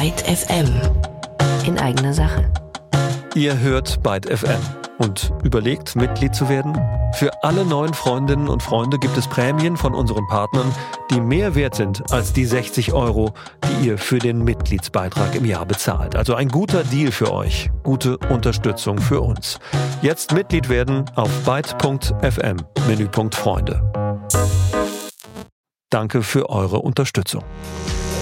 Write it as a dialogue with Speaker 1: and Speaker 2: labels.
Speaker 1: Byte FM. In eigener Sache.
Speaker 2: Ihr hört Byte FM und überlegt, Mitglied zu werden? Für alle neuen Freundinnen und Freunde gibt es Prämien von unseren Partnern, die mehr wert sind als die 60 €, die ihr für den Mitgliedsbeitrag im Jahr bezahlt. Also ein guter Deal für euch, gute Unterstützung für uns. Jetzt Mitglied werden auf byte.fm, Menüpunkt Freunde. Danke für eure Unterstützung.